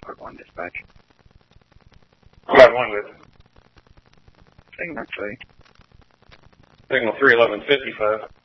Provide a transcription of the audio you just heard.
Squad 1 dispatch. Squad 1 with Signal 3. signal 31155.